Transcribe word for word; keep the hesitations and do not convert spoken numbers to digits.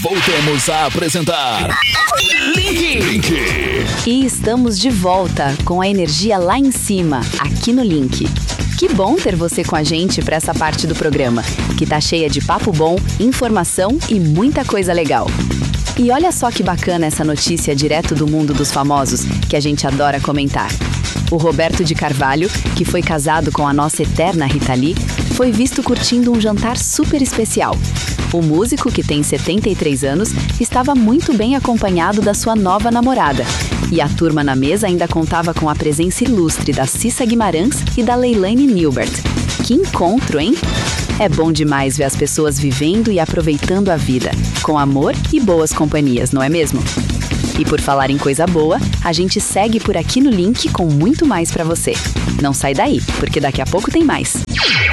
Voltamos a apresentar Link. Link. E estamos de volta com a energia lá em cima, aqui no Link. Que bom ter você com a gente para essa parte do programa, que tá cheia de papo bom, informação e muita coisa legal. E olha só que bacana essa notícia direto do mundo dos famosos, que a gente adora comentar. O Roberto de Carvalho, que foi casado com a nossa eterna Rita Lee, foi visto curtindo um jantar super especial. O músico, que tem setenta e três anos, estava muito bem acompanhado da sua nova namorada. E a turma na mesa ainda contava com a presença ilustre da Cissa Guimarães e da Leilane Nilbert. Que encontro, hein? É bom demais ver as pessoas vivendo e aproveitando a vida, com amor e boas companhias, não é mesmo? E por falar em coisa boa, a gente segue por aqui no Link com muito mais pra você. Não sai daí, porque daqui a pouco tem mais.